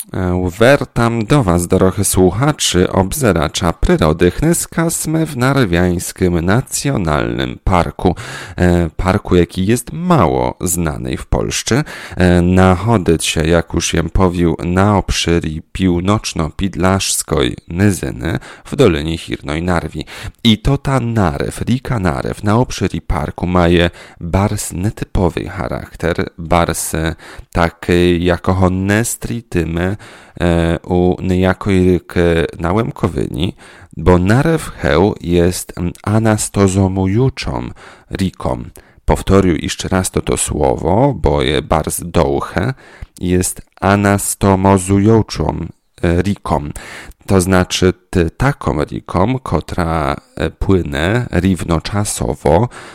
Wertam do Was, drodzy słuchaczy, obzeracza przyrody Chnyska sme w Narwiańskim Nacjonalnym Parku. Parku, jaki jest mało znany w Polsce. Nachodzić się, jak już jem powił, na obszyri północno-pidlaszskiej Nyzyny w Dolinie Hirnej Narwi. I to ta narew, rika narew na obszyri parku maje bars nietypowy charakter, bars taki jako honne stritymy u niejakoj na Łemkowyni, bo narew heł jest anastozomujuczą riką. Powtórił jeszcze raz to słowo, bo je bardzo dołche, jest anastomozującą riką. To znaczy taką riką, która płynie równoczasowo